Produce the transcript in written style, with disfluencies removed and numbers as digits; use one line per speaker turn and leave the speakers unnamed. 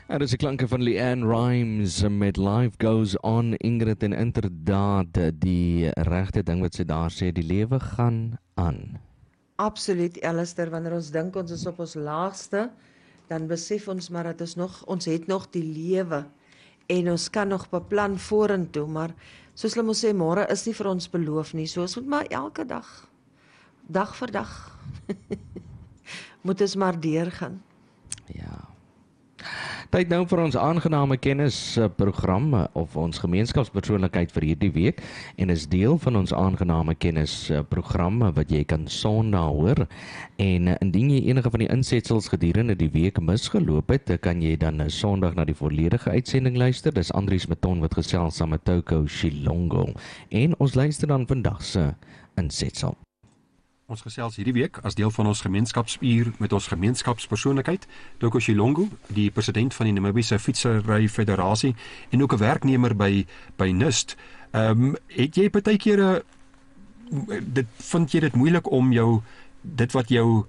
En dis die klanke van Leanne Rimes met Life Goes On, Ingrid, en inderdaad die regte ding wat sy daar sê, die lewe gaan aan.
Absoluut, Alistair, wanneer ons dink ons is op ons laagste, dan besef ons maar dat ons het nog die lewe en ons kan nog beplan vorentoe, maar soos hulle moet sê, môre is nie vir ons beloof nie, so ons moet maar elke dag, dag vir dag, moet ons maar deurgaan.
Ja. Tyd nou vir ons aangename kennisprogram of ons gemeenskapspersoonlikheid vir hierdie week, en is deel van ons aangename kennisprogram wat jy kan Sondag hoor. En indien jy enige van die insetsels gedurende die week misgeloop het, kan jy dan Sondag na die volledige uitsending luister. Dis Andries Maton wat gesels saam met Toko Shilongo. En ons luister dan vandag se insetsel.
Ons gesels hierdie week as deel van ons gemeenskapsuur met ons gemeenskapspersoonlikheid, Toko Shilongo, die president van die Namibiese Fietsery Federasie en ook 'n werknemer by NUST. Het jy partykeer vind jy dit moeilik om dit wat jou